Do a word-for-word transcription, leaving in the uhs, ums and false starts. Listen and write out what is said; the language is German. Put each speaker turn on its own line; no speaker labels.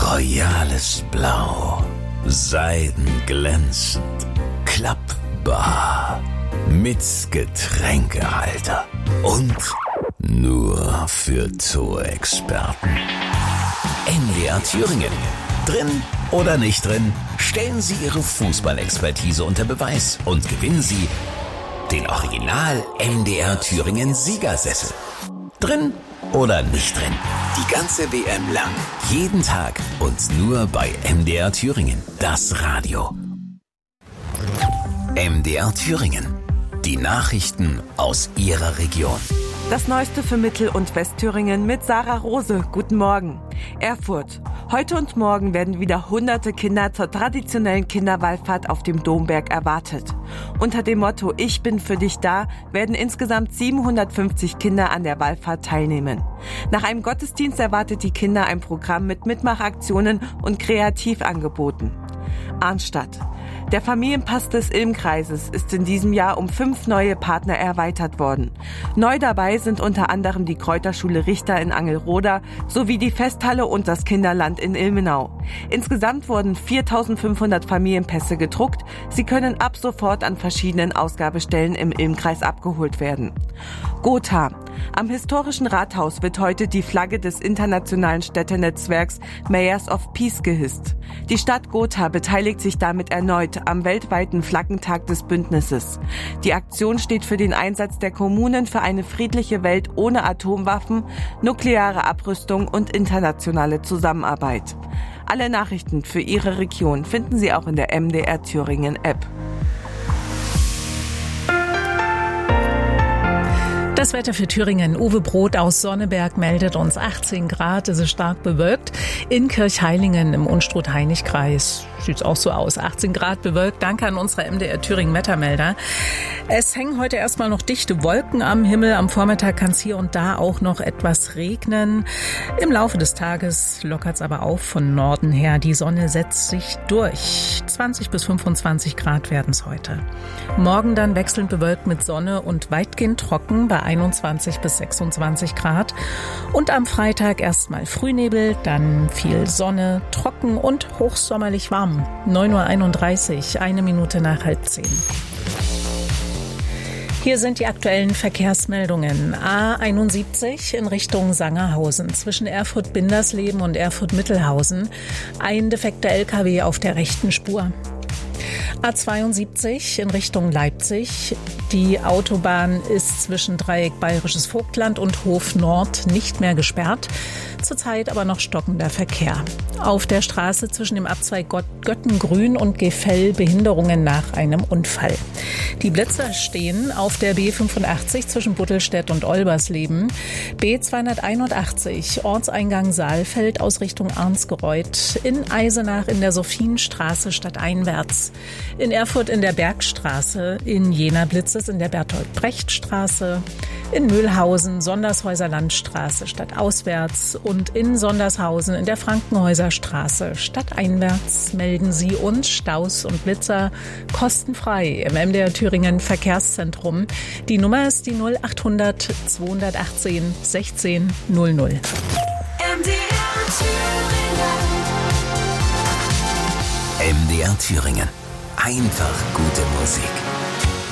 royales Blau, seidenglänzend, klappbar, mit Getränkehalter und nur für Zoo-Experten. M D R Thüringen. Drin oder nicht drin, stellen Sie Ihre Fußballexpertise unter Beweis und gewinnen Sie den Original M D R Thüringen Siegersessel. Drin oder nicht drin, die ganze W M lang, jeden Tag und nur bei M D R Thüringen, das Radio. M D R Thüringen, die Nachrichten aus Ihrer Region.
Das Neueste für Mittel- und Westthüringen mit Sarah Rose. Guten Morgen. Erfurt. Heute und morgen werden wieder hunderte Kinder zur traditionellen Kinderwallfahrt auf dem Domberg erwartet. Unter dem Motto Ich bin für dich da werden insgesamt siebenhundertfünfzig Kinder an der Wallfahrt teilnehmen. Nach einem Gottesdienst erwartet die Kinder ein Programm mit Mitmachaktionen und Kreativangeboten. Arnstadt. Der Familienpass des Ilm-Kreises ist in diesem Jahr um fünf neue Partner erweitert worden. Neu dabei sind unter anderem die Kräuterschule Richter in Angelroda sowie die Festhalle und das Kinderland in Ilmenau. Insgesamt wurden viertausendfünfhundert Familienpässe gedruckt. Sie können ab sofort an verschiedenen Ausgabestellen im Ilm-Kreis abgeholt werden. Gotha. Am historischen Rathaus wird heute die Flagge des internationalen Städtenetzwerks Mayors of Peace gehisst. Die Stadt Gotha beteiligt sich damit erneut am weltweiten Flaggentag des Bündnisses. Die Aktion steht für den Einsatz der Kommunen für eine friedliche Welt ohne Atomwaffen, nukleare Abrüstung und internationale Zusammenarbeit. Alle Nachrichten für Ihre Region finden Sie auch in der M D R Thüringen App.
Das Wetter für Thüringen. Uwe Broth aus Sonneberg meldet uns achtzehn Grad. Es ist stark bewölkt. In Kirchheilingen im Unstrut-Hainich-Kreis sieht es auch so aus. achtzehn Grad bewölkt. Danke an unsere M D R Thüringen Wettermelder. Es hängen heute erstmal noch dichte Wolken am Himmel. Am Vormittag kann es hier und da auch noch etwas regnen. Im Laufe des Tages lockert es aber auf von Norden her. Die Sonne setzt sich durch. zwanzig bis fünfundzwanzig Grad werden es heute. Morgen dann wechselnd bewölkt mit Sonne und weitgehend trocken bei einundzwanzig bis sechsundzwanzig Grad. Und am Freitag erstmal Frühnebel, dann viel Sonne, trocken und hochsommerlich warm. neun Uhr einunddreißig, eine Minute nach halb zehn. Hier sind die aktuellen Verkehrsmeldungen. A einundsiebzig in Richtung Sangerhausen zwischen Erfurt-Bindersleben und Erfurt-Mittelhausen. Ein defekter L K W auf der rechten Spur. A zweiundsiebzig in Richtung Leipzig. Die Autobahn ist zwischen Dreieck Bayerisches Vogtland und Hof Nord nicht mehr gesperrt. Zurzeit aber noch stockender Verkehr. Auf der Straße zwischen dem Abzweig Göttengrün und Gefell Behinderungen nach einem Unfall. Die Blitzer stehen auf der B fünfundachtzig zwischen Buttelstedt und Olbersleben. B zweihunderteinundachtzig Ortseingang Saalfeld aus Richtung Arnsgereuth. In Eisenach in der Sophienstraße stadteinwärts. In Erfurt in der Bergstraße. In Jena Blitzes in der Bertolt-Brecht-Straße. In Mühlhausen Sondershäuser Landstraße stadtauswärts. Und in Sondershausen in der Frankenhäuser Straße stadteinwärts melden Sie uns Staus und Blitzer kostenfrei im M D R Thüringen Verkehrszentrum. Die Nummer ist die null achthundert zweihundertachtzehn sechzehn null null.
M D R Thüringen. M D R Thüringen. Einfach gute Musik.